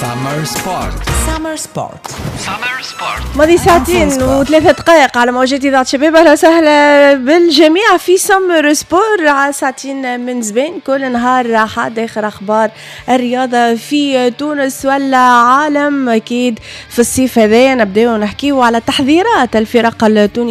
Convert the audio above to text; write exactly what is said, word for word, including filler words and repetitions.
سامر سبورت. سامر سبورت. سامر سبورت. ماضي ساعتين وثلاثة دقائق على موجات إذاعة شباب. أهلا وسهلا بالجميع في سامر سبور على ساعتين من زبين كل نهار راحة داخل أخبار الرياضة في تونس ولا عالم. أكيد في الصيف هذا نبدأ نحكيه على تحذيرات الفرق التونسية